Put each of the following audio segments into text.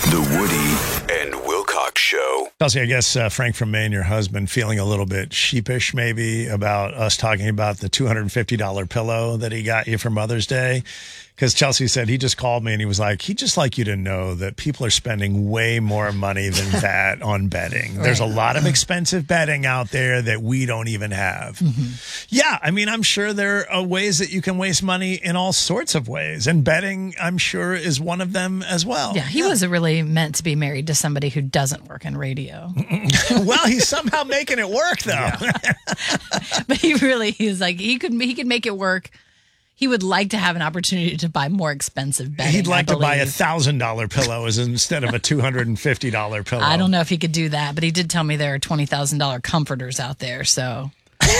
The Woody and Wilcox Show. Chelsea, I guess Frank from Maine, your husband, feeling a little bit sheepish maybe about us talking about the $250 pillow that he got you for Mother's Day. Because Chelsea said he just called me and he was like, he'd just like you to know that people are spending way more money than that on bedding. Right. There's a lot of expensive bedding out there that we don't even have. Mm-hmm. Yeah, I mean, I'm sure there are ways that you can waste money in all sorts of ways. And bedding, I'm sure, is one of them as well. Yeah, he wasn't really meant to be married to somebody who doesn't work in radio. Well, he's somehow making it work, though. Yeah. But he's like, he could make it work. He would like to have an opportunity to buy more expensive bedding. He'd like to buy $1,000 pillows instead of a $250 pillow. I don't know if he could do that, but he did tell me there are $20,000 comforters out there. So,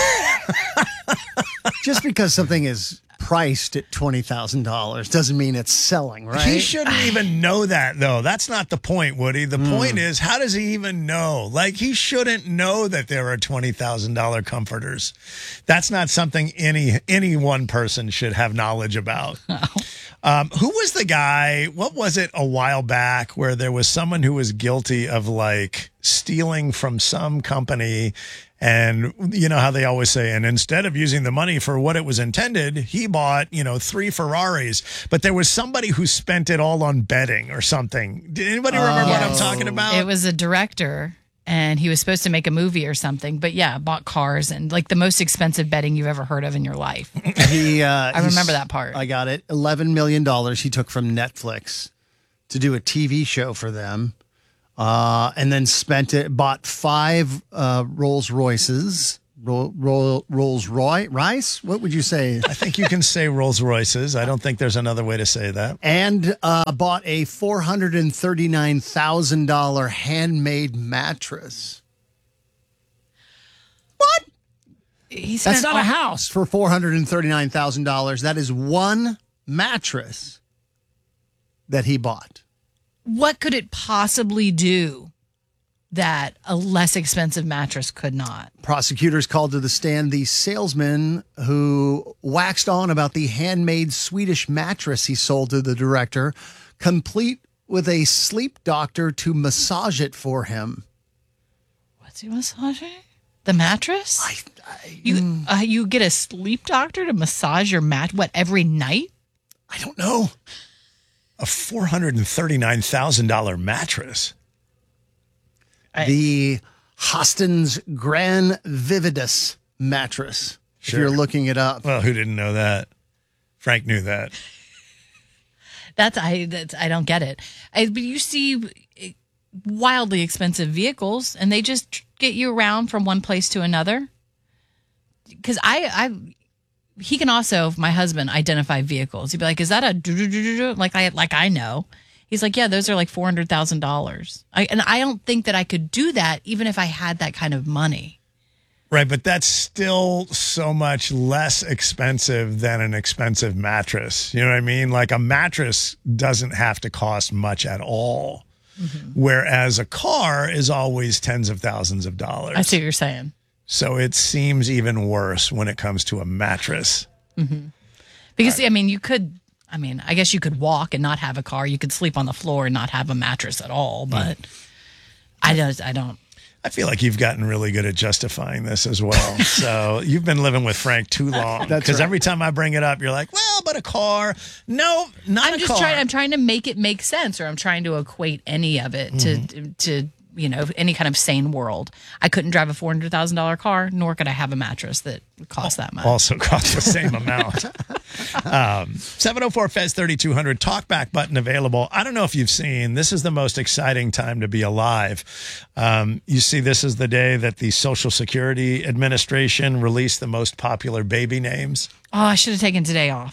just because something is priced at $20,000 doesn't mean it's selling, right? He shouldn't even know that, though. That's not the point, Woody. The point is, how does he even know? Like, he shouldn't know that there are $20,000 comforters. That's not something any one person should have knowledge about. Who was the guy? What was it a while back where there was someone who was guilty of like stealing from some company? And you know how they always say, and instead of using the money for what it was intended, he bought, 3 Ferraris. But there was somebody who spent it all on bedding or something. Did anybody remember what I'm talking about? It was a director, and he was supposed to make a movie or something. But yeah, bought cars and like the most expensive bedding you've ever heard of in your life. I remember that part. I got it. $11 million he took from Netflix to do a TV show for them. And then bought 5 Rolls Royces. Rolls Royce? What would you say? I think you can say Rolls Royces. I don't think there's another way to say that. And bought a $439,000 handmade mattress. What? That's not a house for $439,000. That is one mattress that he bought. What could it possibly do that a less expensive mattress could not? Prosecutors called to the stand the salesman who waxed on about the handmade Swedish mattress he sold to the director, complete with a sleep doctor to massage it for him. What's he massaging? The mattress? You get a sleep doctor to massage your every night? I don't know. A $439,000 mattress. The Hostens Gran Vividus mattress. Sure. If you're looking it up. Well, who didn't know that? Frank knew that. I don't get it. But you see wildly expensive vehicles, and they just get you around from one place to another. Because he can also, my husband, identify vehicles. He'd be like, "Is that a like I know?" He's like, "Yeah, those are like $400,000." And I don't think that I could do that even if I had that kind of money. Right, but that's still so much less expensive than an expensive mattress. You know what I mean? Like a mattress doesn't have to cost much at all, whereas a car is always tens of thousands of dollars. I see what you're saying. So it seems even worse when it comes to a mattress. Mm-hmm. Because, I guess you could walk and not have a car. You could sleep on the floor and not have a mattress at all. But I don't. I feel like you've gotten really good at justifying this as well. So you've been living with Frank too long. Because every time I bring it up, you're like, well, but a car. No, not a car. I'm trying to make it make sense, or I'm trying to equate any of it to any kind of sane world. I couldn't drive a $400,000 car, nor could I have a mattress that cost that much. Also cost the same amount. 704-FEZ-3200, talkback button available. I don't know if you've seen, this is the most exciting time to be alive. You see, this is the day that the Social Security Administration released the most popular baby names. Oh, I should have taken today off.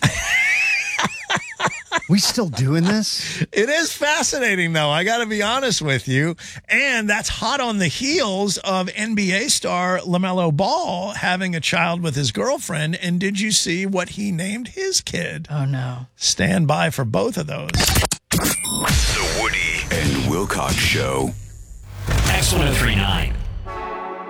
We still doing this? It is fascinating, though. I got to be honest with you. And that's hot on the heels of NBA star LaMelo Ball having a child with his girlfriend. And did you see what he named his kid? Oh, no. Stand by for both of those. The Woody and Wilcox Show. X1039.